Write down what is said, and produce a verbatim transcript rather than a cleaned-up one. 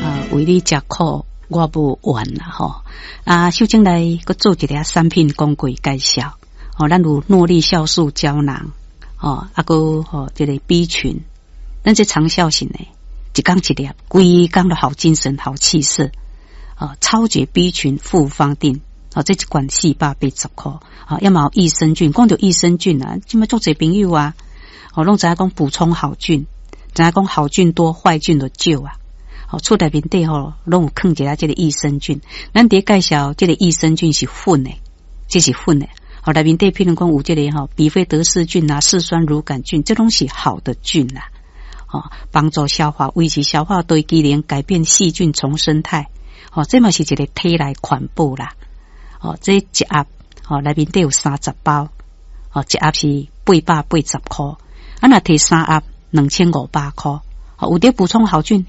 啊，为你吃苦我不完啦吼。啊，首先来佮做一个产品广告介绍。哦，咱有诺力酵素胶囊，哦，啊个吼这个 B 群，咱这长效型的，一缸一粒，规缸都好精神、好气色。哦，超绝 B 群复方定，哦，这一罐四百八十块。哦，要么有益生菌，光有益生菌啊，今麦做侪朋友啊，哦，拢知影讲补充好菌，知影讲好菌多，坏菌就少啊。哦，厝内面底吼，拢有放一下这个益生菌，咱伫介绍这个益生菌是粉的，这是粉的。哦，内面底譬如讲有这个吼，比菲德氏菌啊、嗜酸乳杆菌，这拢是好的菌啦。哦，帮助消化，维持消化对机能，改变细菌重生态。哦，这嘛是一个体内环保啦。哦，这一盒哦内面底有三十包，哦一盒是八百八十块，啊那摕三盒两千五百块。哦，有得补充好菌，